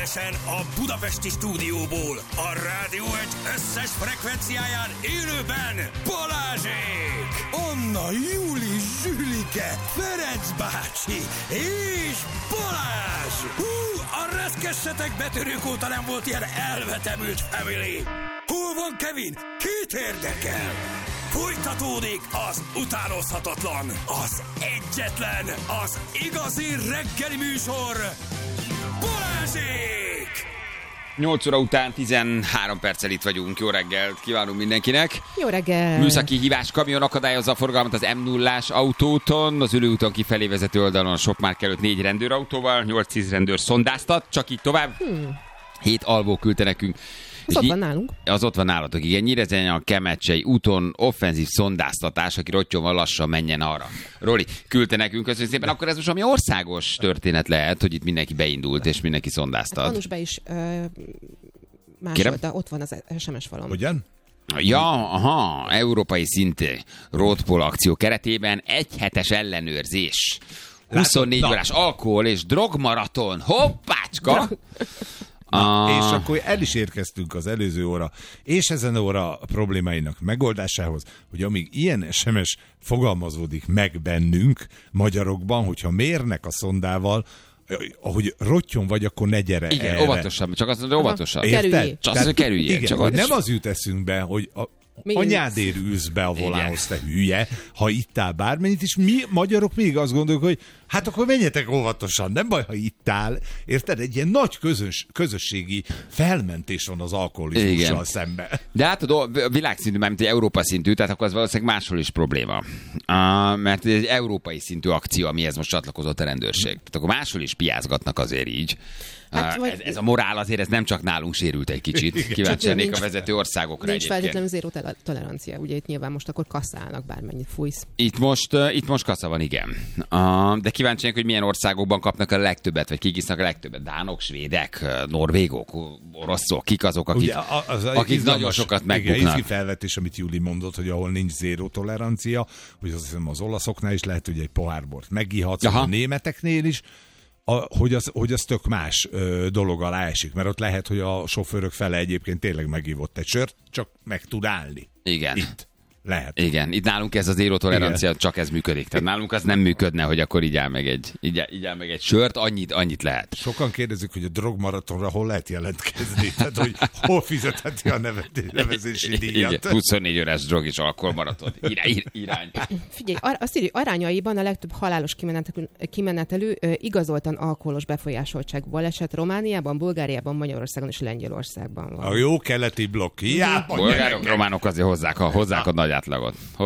Személyesen a budapesti stúdióból, a Rádió Egy összes frekvenciáján élőben Balázsék! Anna, Júli, Zsülike, Ferenc bácsi és Balázs! A reszkessetek betörők óta nem volt ilyen elvetemült family! Hol van Kevin? Kit érdekel? Folytatódik az utánozhatatlan, az egyetlen, az igazi reggeli műsor, Balázsék! 8 óra után 13 perccel itt vagyunk. Jó reggelt kívánunk mindenkinek. Jó reggel. Műszaki hívás, kamion akadályozza a forgalmat az M0-ás autóúton, az ülőúton kifelé vezető oldalon a Sopmárk előtt 4 rendőrautóval, 8-10 rendőr szondáztat, csak így tovább. 7 alvó küldte nekünk. Az ott van nálunk. Az ott van nálatok, igen. Nyíregyháza a Kemecsei úton offenzív szondáztatás, aki rottyomal lassan menjen arra. Roli, küldte nekünk, köszönjük szépen. Akkor ez most ami országos történet lehet, hogy itt mindenki beindult, és mindenki szondáztat. Anus be is másolta, ott van az SMS falon. Hogyan? Ja, aha, európai szintű roadpol akció keretében egyhetes ellenőrzés. 24 órás alkohol és drogmaraton. Hoppácska! És akkor el is érkeztünk az előző óra és ezen óra problémáinak megoldásához, hogy amíg ilyen SMS fogalmazódik meg bennünk, magyarokban, hogyha mérnek a szondával, ahogy rottyon vagy, akkor ne gyere igen, erre. óvatosan, csak azt mondja, óvatosan. Érted? Csak azt mondja, kerüljél. Igen, csak hogy nem az jut eszünkbe, hogy anyádért ülsz be a volánhoz, te hülye, ha ittál bármennyit, és mi magyarok még azt gondoljuk, hogy hát akkor menjetek óvatosan, nem baj, ha ittál. Érted? Egy ilyen nagy közösségi felmentés van az alkoholizmussal szemben. De hát a világszintű, mármint egy Európa szintű, tehát akkor az valószínűleg máshol is probléma. Mert ez egy európai szintű akció, amihez most csatlakozott a rendőrség. Tehát akkor máshol is piázgatnak azért így. Hát, ez a morál azért, ez nem csak nálunk sérült egy kicsit. Kíváncsi lennék a vezető országokra nincs egyébként. Nincs feltétlenül zéró tolerancia. Ugye itt nyilván most akkor kasszálnak bármennyit fújsz. Itt most kassa van, igen. De kíváncsi lennék, hogy milyen országokban kapnak a legtöbbet, vagy kik isznak a legtöbbet. Dánok, svédek, norvégok, oroszok, kik azok, akik nagyon sokat megbuknak. Igen, felvetés, amit Júli mondott, hogy ahol nincs zéró tolerancia, hogy azt hiszem az olaszoknál is lehet, hogy egy pohár bort megihatsz, a németeknél is, hogy az tök más dolog alá esik, mert ott lehet, hogy a sofőrök fele egyébként tényleg megívott egy sört, csak meg tud állni. Igen. Itt lehet. Igen, itt nálunk ez az zéró tolerancia, csak ez működik. Tehát nálunk az nem működne, hogy akkor így áll meg egy sört, annyit lehet. Sokan kérdezik, hogy a drogmaratonra hol lehet jelentkezni, tehát hogy hol fizetheti a nevezési díjat. Igen, 24 órás drog és alkoholmaraton. Irány. Figyelj, azt írja, arányaiban a legtöbb halálos kimenetelő igazoltan alkoholos befolyásoltságú baleset Romániában, Bulgáriában, Magyarországon és Lengyelországban van. A jó keleti blokk. Bolgárok, románok azért hozzák a nagy átlagot.